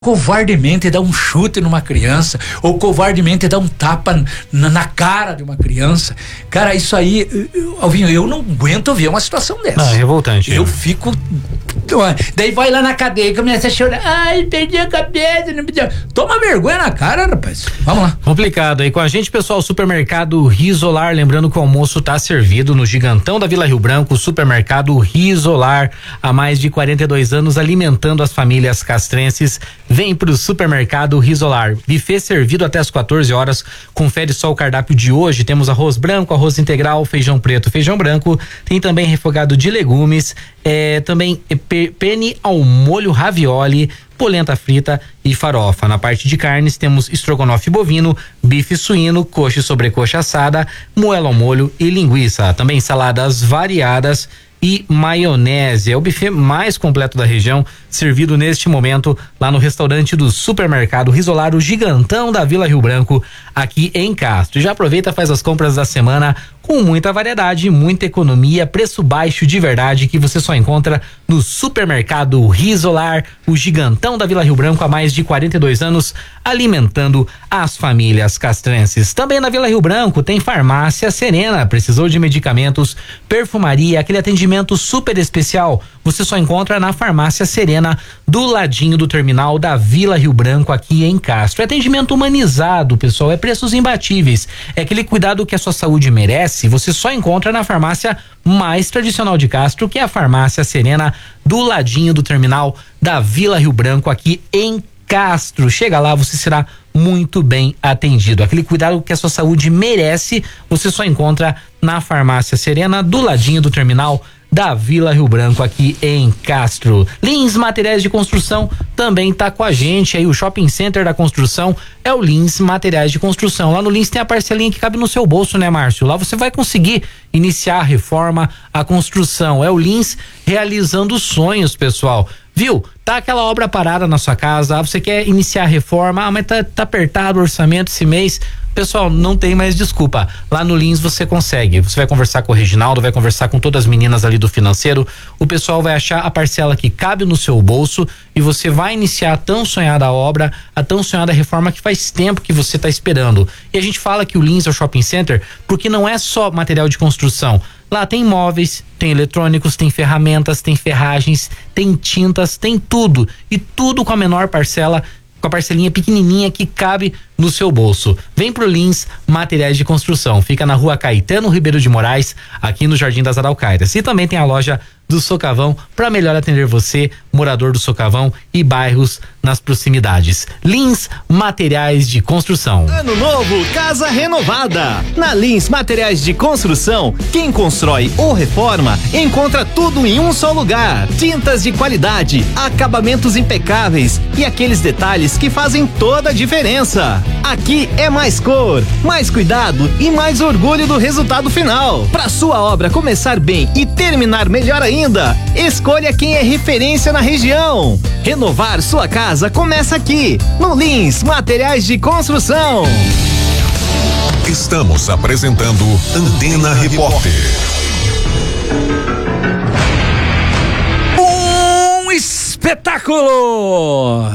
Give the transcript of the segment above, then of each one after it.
covardemente dar um chute numa criança ou covardemente dar um tapa na cara de uma criança. Cara, isso aí, Alvinho, eu não aguento ver uma situação dessa. Não, é revoltante. Eu fico... Daí vai lá na cadeia e começa a chorar. Ai, perdi a cabeça, não podia. Toma vergonha na cara, rapaz. Vamos lá. Complicado. Aí com a gente, pessoal, supermercado Risolar, lembrando que o almoço tá servido no Gigantão da Vila Rio Branco, supermercado Risolar, há mais de 42 anos alimentando as famílias castrenses. Vem pro supermercado Risolar. Buffet servido até as 14 horas. Confere só o cardápio de hoje. Temos arroz branco, arroz integral, feijão preto, feijão branco. Tem também refogado de legumes, também penne ao molho ravioli, polenta frita e farofa. Na parte de carnes temos estrogonofe bovino, bife suíno, coxa e sobrecoxa assada, moela ao molho e linguiça. Também saladas variadas e maionese. É o buffet mais completo da região, servido neste momento lá no restaurante do supermercado Risolar, o Gigantão da Vila Rio Branco, aqui em Castro. Já aproveita, faz as compras da semana com muita variedade, muita economia, preço baixo de verdade que você só encontra no supermercado Risolar, o Gigantão da Vila Rio Branco, há mais de 42 anos, alimentando as famílias castrenses. Também na Vila Rio Branco tem Farmácia Serena. Precisou de medicamentos, perfumaria, aquele atendimento super especial, você só encontra na Farmácia Serena, do ladinho do terminal da Vila Rio Branco, aqui em Castro. É atendimento humanizado, pessoal, é preços imbatíveis, é aquele cuidado que a sua saúde merece, você só encontra na farmácia mais tradicional de Castro, que é a Farmácia Serena, do ladinho do terminal da Vila Rio Branco, aqui em Castro. Chega lá, você será muito bem atendido. Aquele cuidado que a sua saúde merece, você só encontra na Farmácia Serena, do ladinho do terminal da Vila Rio Branco, aqui em Castro. Lins Materiais de Construção também tá com a gente aí. O Shopping Center da Construção é o Lins Materiais de Construção. Lá no Lins tem a parcelinha que cabe no seu bolso, né, Márcio? Lá você vai conseguir iniciar a reforma, a construção. É o Lins realizando sonhos, pessoal. Viu? Tá aquela obra parada na sua casa, você quer iniciar a reforma, mas tá apertado o orçamento esse mês. Pessoal, não tem mais desculpa. Lá no Lins você consegue. Você vai conversar com o Reginaldo, vai conversar com todas as meninas ali do financeiro. O pessoal vai achar a parcela que cabe no seu bolso e você vai iniciar a tão sonhada obra, a tão sonhada reforma que faz tempo que você tá esperando. E a gente fala que o Lins é o shopping center porque não é só material de construção. Lá tem móveis, tem eletrônicos, tem ferramentas, tem ferragens, tem tintas, tem tudo. E tudo com a menor parcela, com a parcelinha pequenininha que cabe no seu bolso. Vem pro Lins Materiais de Construção. Fica na Rua Caetano Ribeiro de Moraes, aqui no Jardim das Araucárias. E também tem a loja do Socavão para melhor atender você, morador do Socavão e bairros nas proximidades. Lins Materiais de Construção. Ano novo, casa renovada. Na Lins Materiais de Construção, quem constrói ou reforma encontra tudo em um só lugar. Tintas de qualidade, acabamentos impecáveis e aqueles detalhes que fazem toda a diferença. Aqui é mais cor, mais cuidado e mais orgulho do resultado final. Para sua obra começar bem e terminar melhor ainda, escolha quem é referência na região. Renovar sua casa começa aqui, no Lins Materiais de Construção. Estamos apresentando Antena Repórter. Um espetáculo!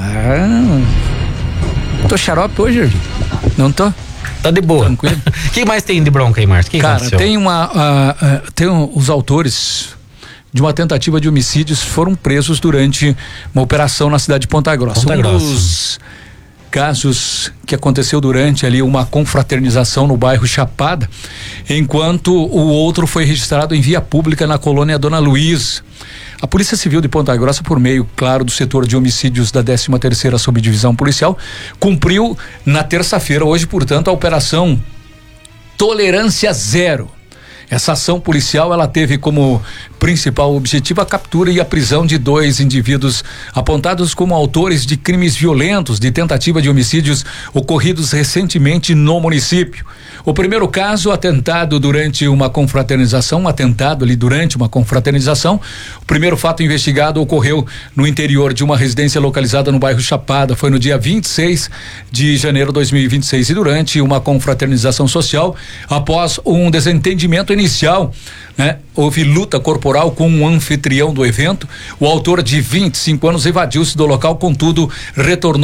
Tô xarope hoje, Jorge? Não tô? Tá de boa. Tranquilo. O que mais tem de bronca aí, Márcio? Cara, tem os autores de uma tentativa de homicídios foram presos durante uma operação na cidade de Ponta Grossa. Um dos casos que aconteceu durante ali uma confraternização no bairro Chapada, enquanto o outro foi registrado em via pública na colônia Dona Luiz. A Polícia Civil de Ponta Grossa, por meio, claro, do setor de homicídios da 13ª Subdivisão Policial, cumpriu na terça-feira, hoje, portanto, a operação Tolerância Zero. Essa ação policial, ela teve como principal objetivo a captura e a prisão de 2 indivíduos apontados como autores de crimes violentos de tentativa de homicídios ocorridos recentemente no município. O primeiro caso, atentado durante uma confraternização, O primeiro fato investigado ocorreu no interior de uma residência localizada no bairro Chapada. Foi no dia 26 de janeiro de 2026 e durante uma confraternização social, após um desentendimento inicial, né, houve luta corporal corporal com um anfitrião do evento. O autor de 25 anos evadiu-se do local, contudo, retornou